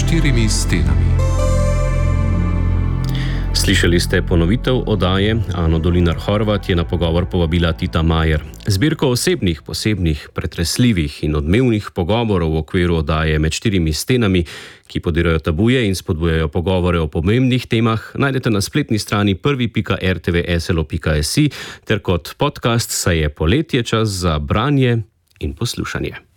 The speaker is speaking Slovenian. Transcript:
štirimi stenami. Slišali ste ponovitev oddaje, Ano Dolinar Horvat je na pogovor povabila Tita Majer. Zbirko osebnih, posebnih, pretresljivih in odmevnih pogovorov v okviru oddaje Med štirimi stenami, ki podirajo tabuje in spodbujajo pogovore o pomembnih temah, najdete na spletni strani prvi.rtvslo.si ter kot podcast, saj je poletje čas za branje in poslušanje.